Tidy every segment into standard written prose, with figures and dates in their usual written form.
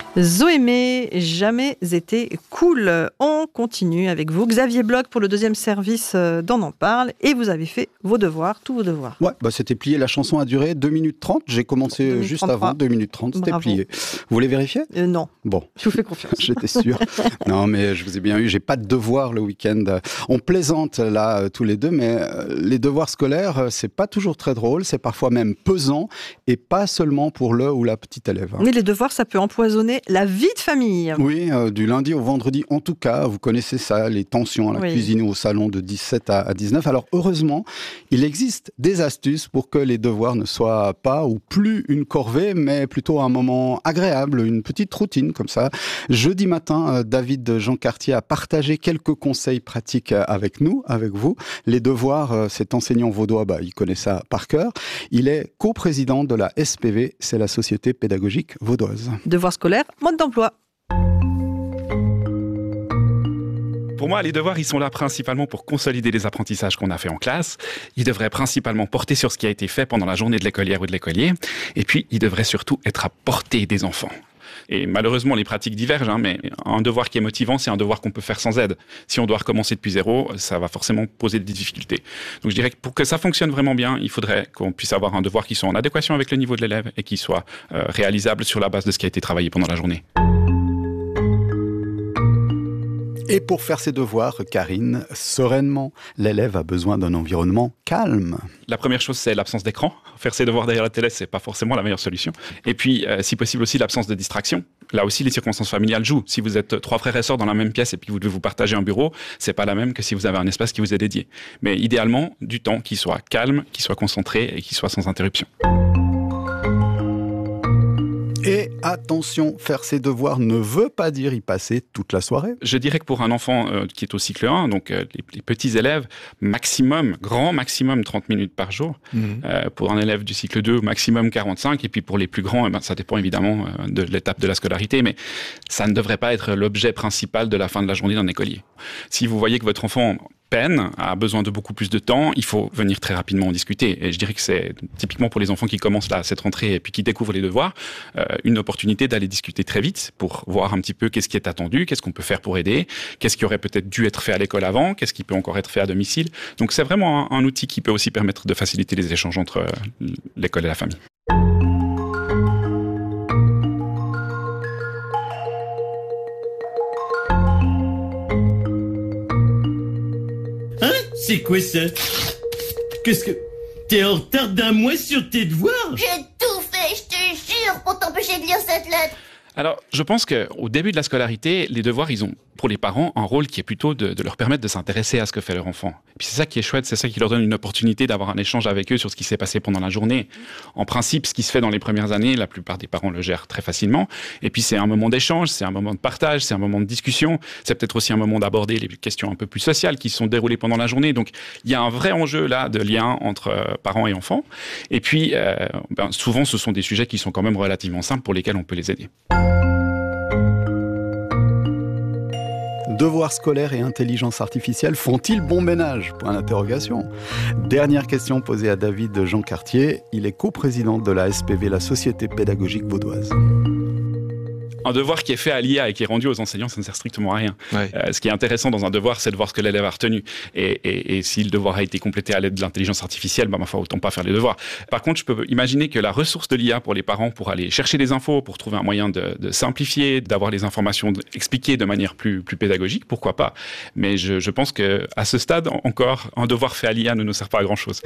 Zoémé, jamais été cool. On continue avec vous. Xavier Bloch pour le deuxième service d'On en parle. Et vous avez fait vos devoirs, tous vos devoirs. Ouais, c'était plié. La chanson a duré 2 minutes 30. J'ai commencé juste avant, 2 minutes 30. C'était plié. Vous voulez vérifier ? Non. Bon. Je vous fais confiance. J'étais sûr. Non, mais je vous ai bien eu. J'ai pas de devoirs le week-end. On plaisante là tous les deux, mais les devoirs scolaires, c'est pas toujours très drôle. C'est parfois même pesant et pas seulement pour le ou la petite élève. Oui, les devoirs, ça peut empoisonner la vie de famille. Oui, du lundi au vendredi, en tout cas, vous connaissez ça, les tensions à la cuisine ou au salon de 17 à 19. Alors heureusement, il existe des astuces pour que les devoirs ne soient pas ou plus une corvée, mais plutôt un moment agréable, une petite routine comme ça. Jeudi matin, David Jean Cartier a partagé quelques conseils pratiques avec nous, avec vous. Les devoirs, cet enseignant vaudois, il connaît ça par cœur. Il est coprésident de la SPV, c'est la Société pédagogique vaudoise. Devoirs scolaires, mode d'emploi. Pour moi, les devoirs, ils sont là principalement pour consolider les apprentissages qu'on a fait en classe. Ils devraient principalement porter sur ce qui a été fait pendant la journée de l'écolière ou de l'écolier. Et puis, ils devraient surtout être à portée des enfants. Et malheureusement, les pratiques divergent, mais un devoir qui est motivant, c'est un devoir qu'on peut faire sans aide. Si on doit recommencer depuis zéro, ça va forcément poser des difficultés. Donc je dirais que pour que ça fonctionne vraiment bien, il faudrait qu'on puisse avoir un devoir qui soit en adéquation avec le niveau de l'élève et qui soit réalisable sur la base de ce qui a été travaillé pendant la journée. Et pour faire ses devoirs, Karine, sereinement, l'élève a besoin d'un environnement calme. La première chose, c'est l'absence d'écran. Faire ses devoirs derrière la télé, c'est pas forcément la meilleure solution. Et puis, si possible aussi, l'absence de distraction. Là aussi, les circonstances familiales jouent. Si vous êtes 3 frères et sœurs dans la même pièce et puis vous devez vous partager un bureau, c'est pas la même que si vous avez un espace qui vous est dédié. Mais idéalement, du temps qui soit calme, qui soit concentré et qui soit sans interruption. Et attention, faire ses devoirs ne veut pas dire y passer toute la soirée. Je dirais que pour un enfant qui est au cycle 1, donc les petits élèves, grand maximum 30 minutes par jour. Pour un élève du cycle 2, maximum 45. Et puis pour les plus grands, ça dépend évidemment de l'étape de la scolarité, mais ça ne devrait pas être l'objet principal de la fin de la journée d'un écolier. Si vous voyez que votre enfant peine, a besoin de beaucoup plus de temps, il faut venir très rapidement en discuter. Et je dirais que c'est typiquement pour les enfants qui commencent là, cette rentrée et puis qui découvrent les devoirs, une opportunité d'aller discuter très vite pour voir un petit peu qu'est-ce qui est attendu, qu'est-ce qu'on peut faire pour aider, qu'est-ce qui aurait peut-être dû être fait à l'école avant, qu'est-ce qui peut encore être fait à domicile. Donc c'est vraiment un outil qui peut aussi permettre de faciliter les échanges entre l'école et la famille. C'est quoi ça? Qu'est-ce que... T'es en retard d'un mois sur tes devoirs? J'ai tout fait, je te jure, pour t'empêcher de lire cette lettre. Alors, je pense qu'au début de la scolarité, les devoirs, ils ont, pour les parents, un rôle qui est plutôt de leur permettre de s'intéresser à ce que fait leur enfant. Et puis c'est ça qui est chouette, c'est ça qui leur donne une opportunité d'avoir un échange avec eux sur ce qui s'est passé pendant la journée. En principe, ce qui se fait dans les premières années, la plupart des parents le gèrent très facilement. Et puis c'est un moment d'échange, c'est un moment de partage, c'est un moment de discussion. C'est peut-être aussi un moment d'aborder les questions un peu plus sociales qui se sont déroulées pendant la journée. Donc il y a un vrai enjeu là de lien entre parents et enfants. Et puis souvent, ce sont des sujets qui sont quand même relativement simples pour lesquels on peut les aider. Devoirs scolaires et intelligence artificielle font-ils bon ménage ? Point d'interrogation. Dernière question posée à David Jean Cartier. Il est coprésident de la SPV, la Société pédagogique vaudoise. Un devoir qui est fait à l'IA et qui est rendu aux enseignants, ça ne sert strictement à rien. Ouais. Ce qui est intéressant dans un devoir, c'est de voir ce que l'élève a retenu. Et si le devoir a été complété à l'aide de l'intelligence artificielle, ma foi, autant pas faire les devoirs. Par contre, je peux imaginer que la ressource de l'IA pour les parents, pour aller chercher des infos, pour trouver un moyen de simplifier, d'avoir les informations expliquées de manière plus pédagogique, pourquoi pas. Mais je pense qu'à ce stade, encore, un devoir fait à l'IA ne nous sert pas à grand-chose.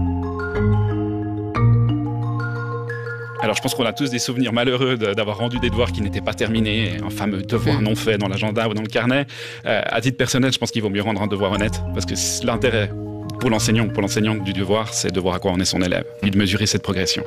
Alors je pense qu'on a tous des souvenirs malheureux d'avoir rendu des devoirs qui n'étaient pas terminés, un fameux devoir non fait dans l'agenda ou dans le carnet. À titre personnel, je pense qu'il vaut mieux rendre un devoir honnête, parce que l'intérêt pour l'enseignant ou pour l'enseignante du devoir, c'est de voir à quoi en est son élève et de mesurer cette progression.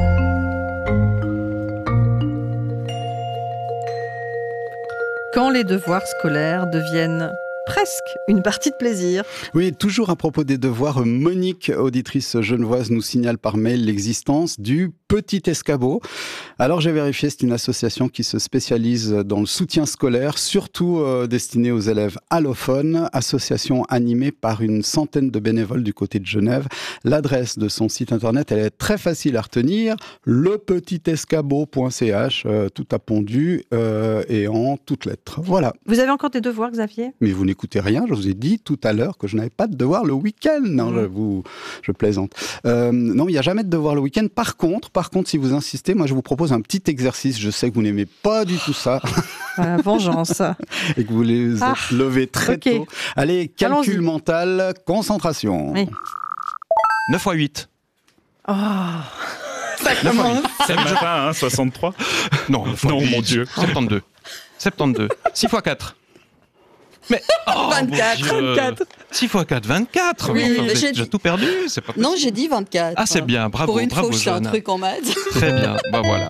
Quand les devoirs scolaires deviennent presque une partie de plaisir. Oui, toujours à propos des devoirs, Monique, auditrice genevoise, nous signale par mail l'existence du Petit Escabeau. Alors j'ai vérifié, c'est une association qui se spécialise dans le soutien scolaire, surtout destinée aux élèves allophones. Association animée par une centaine de bénévoles du côté de Genève. L'adresse de son site internet, elle est très facile à retenir, lepetitescabeau.ch, tout a pondu et en toutes lettres. Voilà. Vous avez encore des devoirs, Xavier ? Mais vous n'écoutez rien, je vous ai dit tout à l'heure que je n'avais pas de devoirs le week-end. Non, je plaisante. Non, il n'y a jamais de devoirs le week-end. Par contre, si vous insistez, moi je vous propose un petit exercice. Je sais que vous n'aimez pas du tout ça. Vengeance. Et que vous les levez très tôt. Allez, calcul mental, concentration. Oui. 9 x 8. Oh, ça commence. C'est le matin, hein, 63. Non, mon Dieu. 72. 6 x 4. Mais 24. 6 x 4, 24. Oui, vous avez déjà tout perdu. C'est pas non, j'ai dit 24. Ah, c'est bien, bravo. Pour une bravo, fois, je fais un truc en maths. Très bien, voilà.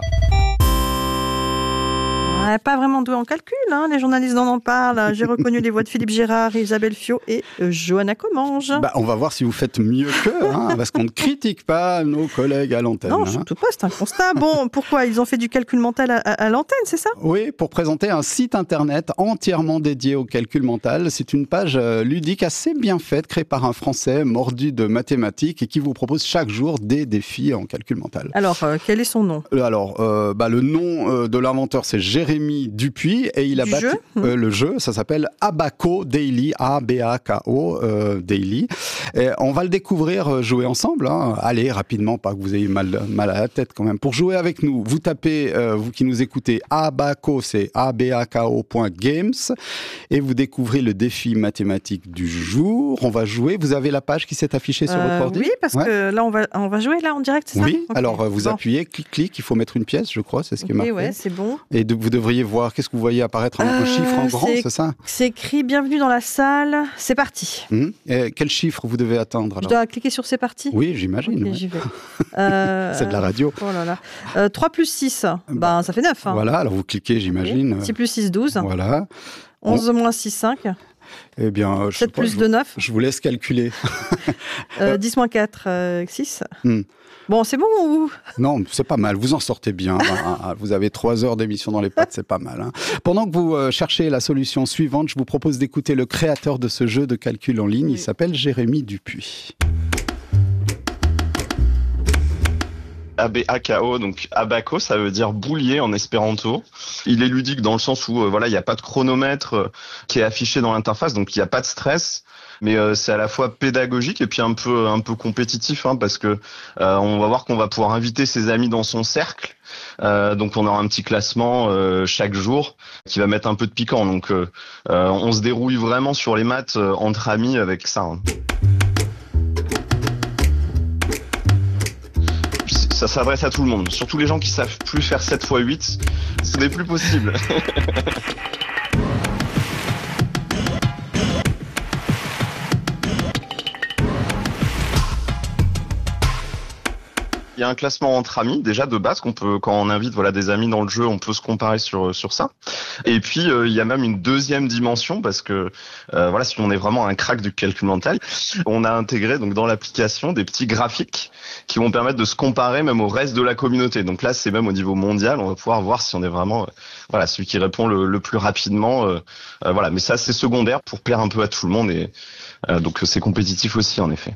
Pas vraiment doué en calcul, hein. Les journalistes en parlent. J'ai reconnu les voix de Philippe Gérard, Isabelle Fiot et Johanna Commange. On va voir si vous faites mieux qu'eux, parce qu'on ne critique pas nos collègues à l'antenne. Non, surtout pas, c'est un constat. Bon, pourquoi ? Ils ont fait du calcul mental à l'antenne, c'est ça ? Oui, pour présenter un site internet entièrement dédié au calcul mental. C'est une page ludique assez bien faite, créée par un Français mordu de mathématiques et qui vous propose chaque jour des défis en calcul mental. Alors, quel est son nom ? Alors, le nom de l'inventeur, c'est Jérémy Dupuis et il a bâti le jeu. Ça s'appelle Abaco Daily, A-B-A-K-O Daily. Et on va le découvrir, jouer ensemble. Allez, rapidement, pas que vous ayez mal à la tête quand même. Pour jouer avec nous, vous tapez, vous qui nous écoutez, Abaco, c'est abako.games et vous découvrez le défi mathématique du jour. On va jouer. Vous avez la page qui s'est affichée sur votre ordi ? Oui, parce que là, on va jouer là en direct, c'est ça ? Oui, okay. Alors vous appuyez, clic, il faut mettre une pièce, je crois, c'est ce qui est marqué. Oui, c'est bon. Et vous devriez voir, qu'est-ce que vous voyez apparaître un chiffre en grand, c'est ça ? C'est écrit « Bienvenue dans la salle », c'est parti. Quel chiffre vous devez atteindre alors ? Je dois cliquer sur « C'est parti ». Oui, j'imagine. Okay, j'y vais. C'est de la radio. Oh là là. 3 plus 6, ça fait 9. Voilà, alors vous cliquez, j'imagine. 6 plus 6, 12. Voilà. 11 moins 6, 5. Eh bien, 7 plus 2, 9. Je vous laisse calculer. 10 moins 4, 6. Bon, c'est bon ou... Non, c'est pas mal. Vous en sortez bien. Vous avez 3 heures d'émission dans les pattes, c'est pas mal. Pendant que vous cherchez la solution suivante, je vous propose d'écouter le créateur de ce jeu de calcul en ligne. Il s'appelle Jérémy Dupuis. ABAKO, donc Abaco, ça veut dire boulier en espéranto. Il est ludique dans le sens où il n'y a pas de chronomètre qui est affiché dans l'interface, donc il n'y a pas de stress. Mais c'est à la fois pédagogique et puis un peu compétitif, parce que on va voir qu'on va pouvoir inviter ses amis dans son cercle. Donc on aura un petit classement chaque jour qui va mettre un peu de piquant. Donc on se dérouille vraiment sur les maths entre amis avec ça. Ça s'adresse à tout le monde, surtout les gens qui savent plus faire 7 x 8, ce n'est plus possible. Il y a un classement entre amis déjà de base qu'on peut, quand on invite des amis dans le jeu, on peut se comparer sur ça. Et puis il y a même une deuxième dimension parce que si on est vraiment un crack du calcul mental, on a intégré donc dans l'application des petits graphiques qui vont permettre de se comparer même au reste de la communauté. Donc là c'est même au niveau mondial, on va pouvoir voir si on est vraiment celui qui répond le plus rapidement. Mais ça c'est secondaire pour plaire un peu à tout le monde et donc c'est compétitif aussi en effet.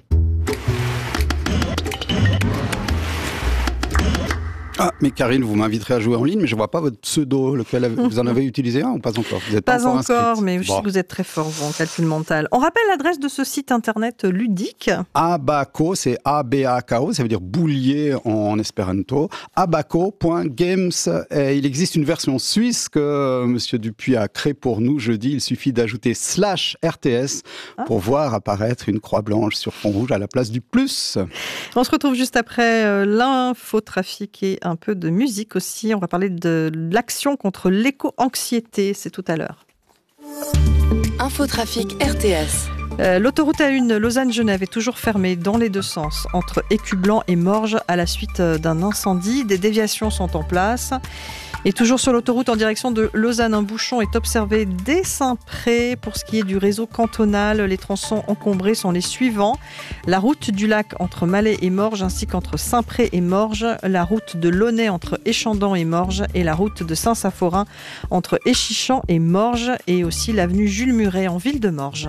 Ah, mais Karine, vous m'inviterez à jouer en ligne, mais je ne vois pas votre pseudo. Vous en avez utilisé un ou pas encore ? Vous n'êtes pas encore inscrite. Mais je sais que vous êtes très fort en calcul mental. On rappelle l'adresse de ce site internet ludique. Abaco, c'est A-B-A-K-O, ça veut dire boulier en espéranto. Abaco.games. Et il existe une version suisse que M. Dupuis a créée pour nous jeudi. Il suffit d'ajouter /RTS pour voir apparaître une croix blanche sur fond rouge à la place du plus. On se retrouve juste après l'infotrafic et un peu de musique aussi. On va parler de l'action contre l'éco-anxiété. C'est tout à l'heure. Infotrafic RTS. L'autoroute A1 Lausanne-Genève est toujours fermée dans les deux sens entre Écublanc et Morges à la suite d'un incendie. Des déviations sont en place. Et toujours sur l'autoroute en direction de Lausanne, un bouchon est observé dès Saint-Pré. Pour ce qui est du réseau cantonal, les tronçons encombrés sont les suivants. La route du lac entre Malais et Morges ainsi qu'entre Saint-Pré et Morges. La route de Launay entre Échandon et Morges. Et la route de Saint-Saphorin entre Échichamps et Morges. Et aussi l'avenue Jules Muret en ville de Morges.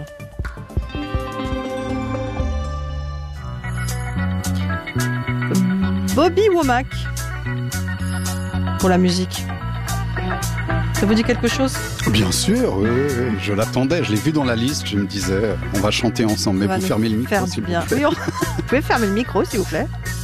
Bobby Womack pour la musique. Ça vous dit quelque chose ? Bien sûr, oui, je l'attendais, je l'ai vu dans la liste, je me disais, on va chanter ensemble, mais vous fermez le micro, s'il vous plaît. Oui, vous pouvez fermer le micro, s'il vous plaît.